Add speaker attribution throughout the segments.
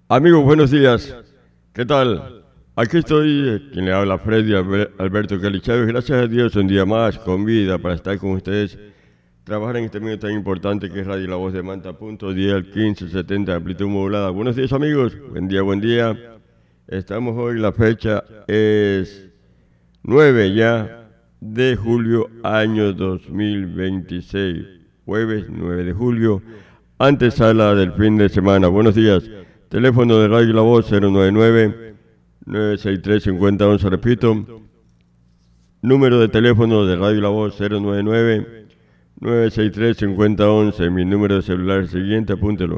Speaker 1: Amigos, buenos días. ¿Qué tal? Aquí estoy, quien le habla Freddy Alberto Cali Chávez. Gracias a Dios, un día más con vida para estar con ustedes. Trabajar en este medio tan importante que es Radio La Voz de Manta, punto 10 al 1570, amplitud modulada. Buenos días, amigos. Buen día, buen día. Estamos hoy, la fecha es 9 ya de julio, año 2026. Jueves 9 de julio, antesala del fin de semana. Buenos días. Teléfono de Radio La Voz 099-963-5011, repito. Número de teléfono de Radio La Voz 099-963-5011. Mi número de celular es el siguiente, apúntelo.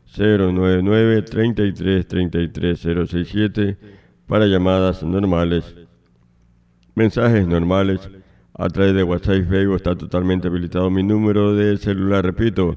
Speaker 1: 099-33-33-067 para llamadas normales. Mensajes normales a través de WhatsApp y Facebook está totalmente habilitado. Mi número de celular, repito,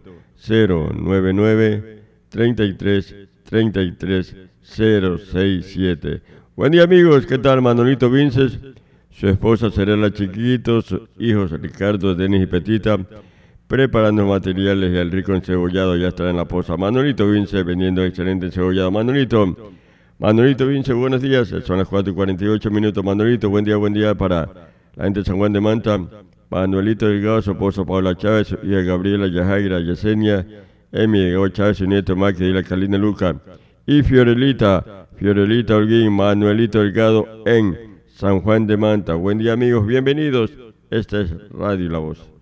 Speaker 1: 099-33-33-067. Buen día, amigos. ¿Qué tal? Manolito Vinces, su esposa Serena Chiquito, sus hijos Ricardo, Denis y Petita, preparando materiales y el rico encebollado ya está en la posa. Manolito Vinces vendiendo excelente encebollado. Manolito Vinces, buenos días. Son las 4:48. Manolito, buen día para la gente de San Juan de Manta. Manuelito Delgado, su esposa Paula Chávez, su hija Gabriela, Yajaira, Yesenia, Emi Delgado Chávez, su nieto Max y la Carlina Luca. Y Fiorelita Holguín, Manuelito Delgado en San Juan de Manta. Buen día, amigos, bienvenidos. Esta es Radio La Voz.